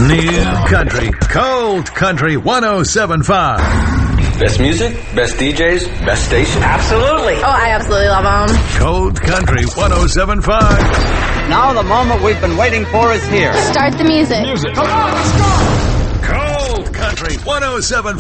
New Country, Cold Country 107.5. Best music, best DJs, best station. Absolutely. Oh, I absolutely love them. Cold Country 107.5. Now the moment we've been waiting for is here. Start the music. Come on, let's go. Cold Country 107.5.